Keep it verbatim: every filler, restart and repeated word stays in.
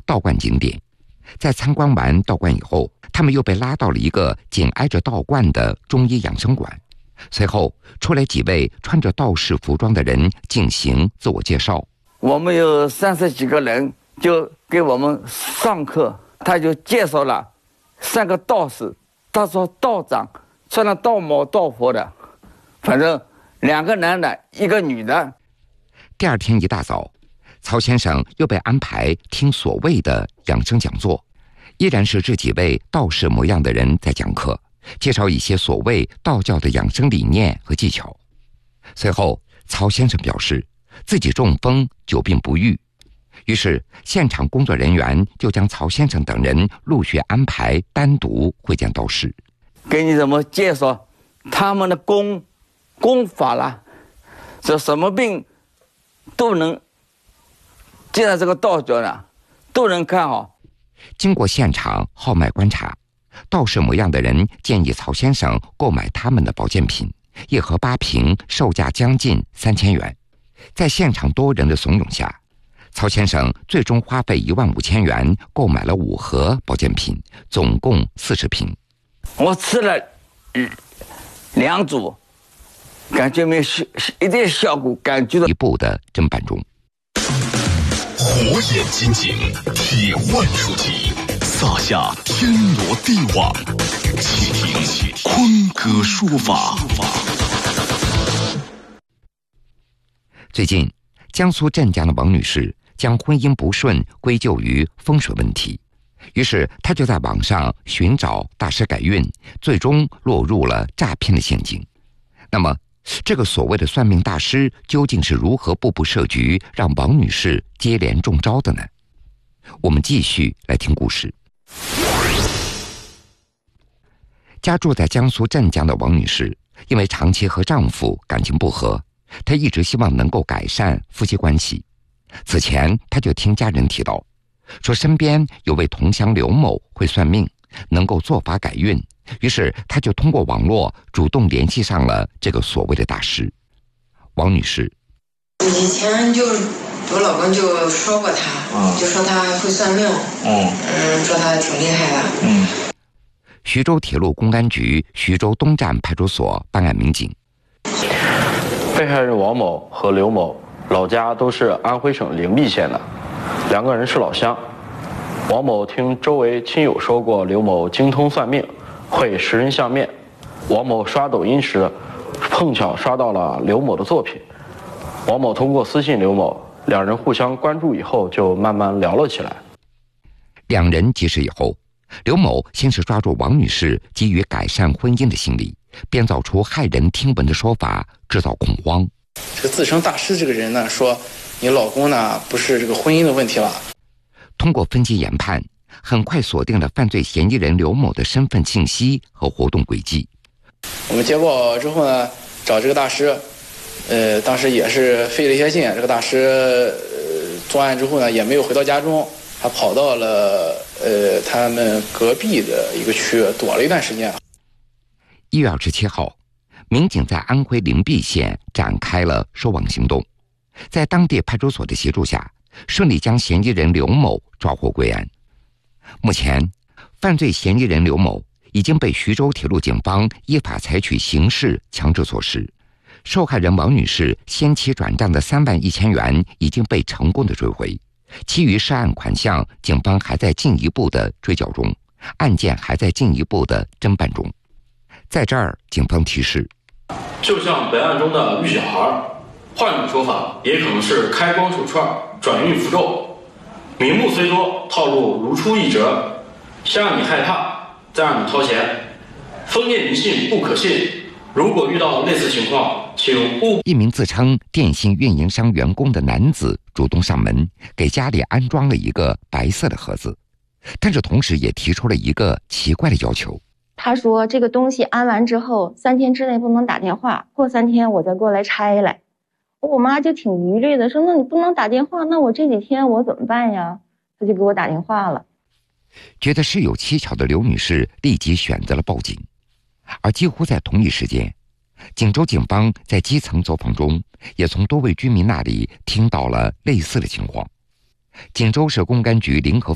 道观景点。在参观完道观以后，他们又被拉到了一个紧挨着道观的中医养生馆。随后出来几位穿着道士服装的人进行自我介绍。 我们有三十几个人，就给我们上课，他就介绍了三个道士，他说道长穿了道帽道服的，反正两个男的一个女的。 第二天一大早，曹先生又被安排听所谓的养生讲座，依然是这几位道士模样的人在讲课，介绍一些所谓道教的养生理念和技巧。随后曹先生表示自己中风久病不愈，于是现场工作人员就将曹先生等人陆续安排单独会见道士， 给你怎么介绍他们的功功法啦，这什么病都能见到这个道教呢，都能看好。 经过现场号脉观察，道士模样的人建议曹先生购买他们的保健品，一盒八瓶，售价将近三千元。在现场多人的怂恿下，曹先生最终花费一万五千元购买了五盒保健品，总共四十瓶。 我吃了两组，感觉没效，一点效果感觉到一步的砧板中。 火眼金睛，铁腕出击，撒下天罗地网，且听坤哥说法。 最近，江苏镇江的王女士将婚姻不顺归咎于风水问题，于是她就在网上寻找大师改运，最终落入了诈骗的陷阱。那么，这个所谓的算命大师究竟是如何步步设局，让王女士接连中招的呢？我们继续来听故事。家住在江苏镇江的王女士，因为长期和丈夫感情不和，她一直希望能够改善夫妻关系。此前，她就听家人提到，说身边有位同乡刘某会算命，能够做法改运，于是她就通过网络主动联系上了这个所谓的大师。王女士， 以前就我老公就说过他，嗯、就说他会算命，嗯嗯，说他挺厉害的。嗯。 徐州铁路公安局徐州东站派出所办案民警。 被害人王某和刘某老家都是安徽省灵璧县的，两个人是老乡。王某听周围亲友说过刘某精通算命，会识人相面。王某刷抖音时碰巧刷到了刘某的作品，王某通过私信刘某，两人互相关注以后就慢慢聊了起来。 两人结识以后，刘某先是抓住王女士急于改善婚姻的心理，编造出骇人听闻的说法，制造恐慌。 这个自称大师这个人呢，说你老公呢不是这个婚姻的问题了。 通过分析研判，很快锁定了犯罪嫌疑人刘某的身份信息和活动轨迹。 我们接报之后呢，找这个大师，呃，当时也是费了一些劲。这个大师、呃、作案之后呢，也没有回到家中，他跑到了呃他们隔壁的一个区躲了一段时间。 一月二十七号，民警在安徽灵璧县展开了收网行动，在当地派出所的协助下，顺利将嫌疑人刘某抓获归案。目前，犯罪嫌疑人刘某已经被徐州铁路警方依法采取刑事强制措施，受害人王女士先期转账的三万一千元已经被成功的追回，其余涉案款项警方还在进一步的追缴中，案件还在进一步的侦办中。在这儿，警方提示， 就像本案中的绿小孩，换种说法也可能是开光手串、转运符咒，名目虽多，套路如出一辙，先让你害怕，再让你掏钱。封建迷信不可信，如果遇到类似情况，请勿。 一名自称电信运营商员工的男子主动上门，给家里安装了一个白色的盒子，但是同时也提出了一个奇怪的要求。 他说这个东西安完之后，三天之内不能打电话，过三天我再过来拆来。我妈就挺疑虑的，说那你不能打电话，那我这几天我怎么办呀？他就给我打电话了。 觉得事有蹊跷的刘女士立即选择了报警，而几乎在同一时间，锦州警方在基层走访中也从多位居民那里听到了类似的情况。锦州市公安局临河